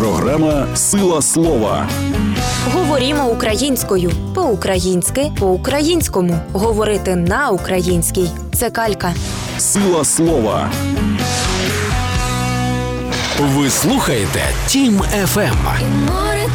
Програма «Сила слова». Говоримо українською, по-українськи, по-українському. Говорити на українській – це калька. Сила слова. Ви слухаєте Тім ФМ.